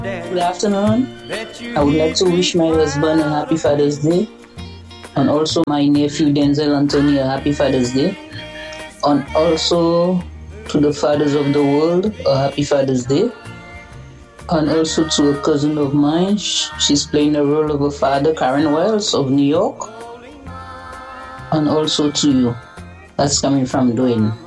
Good afternoon. I would like to wish my husband a happy Father's Day and also my nephew Denzel Anthony a happy Father's Day, and also to the fathers of the world a happy Father's Day, and also to a cousin of mine. She's playing the role of a father, Karen Wells of New York, and also to you. That's coming from Dwayne.